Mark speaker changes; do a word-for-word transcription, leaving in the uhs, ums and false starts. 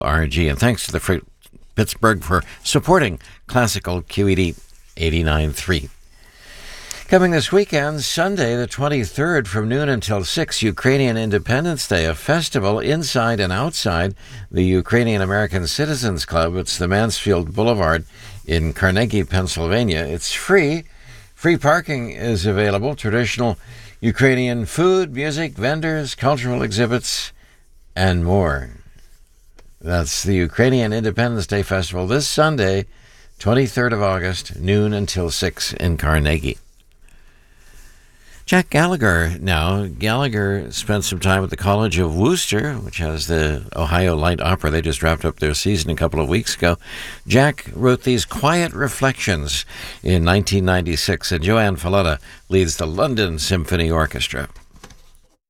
Speaker 1: R G. And thanks to the Fr- Pittsburgh for supporting classical Q E D eighty-nine point three. Coming this weekend, Sunday the twenty-third from noon until six, Ukrainian Independence Day, a festival inside and outside the Ukrainian American Citizens Club. It's the Mansfield Boulevard in Carnegie, Pennsylvania. It's free. Free parking is available. Traditional Ukrainian food, music, vendors, cultural exhibits, and more. That's the Ukrainian Independence Day Festival this Sunday, twenty-third of August, noon until six in Carnegie. Jack Gallagher now. Gallagher spent some time at the College of Wooster, which has the Ohio Light Opera. They just wrapped up their season a couple of weeks ago. Jack wrote these quiet reflections in nineteen ninety-six, and Joanne Falletta leads the London Symphony Orchestra.